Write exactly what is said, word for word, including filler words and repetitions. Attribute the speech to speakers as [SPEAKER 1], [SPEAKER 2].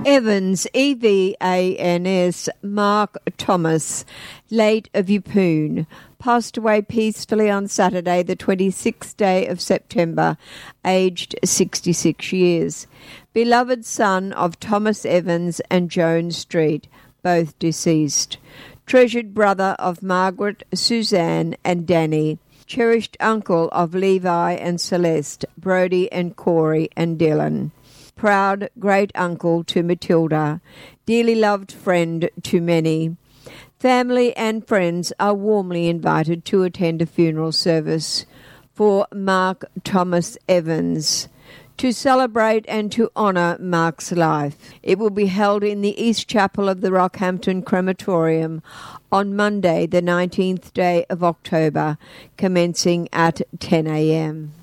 [SPEAKER 1] Evans, E V A N S, Mark Thomas, late of Yeppoon, passed away peacefully on Saturday, the twenty-sixth day of September, aged sixty-six years. Beloved son of Thomas Evans and Joan Street, both deceased. Treasured brother of Margaret, Suzanne and Danny. Cherished uncle of Levi and Celeste, Brody and Corey and Dylan. Proud great-uncle to Matilda, dearly loved friend to many. Family and friends are warmly invited to attend a funeral service for Mark Thomas Evans to celebrate and to honour Mark's life. It will be held in the East Chapel of the Rockhampton Crematorium on Monday, the nineteenth day of October, commencing at ten a m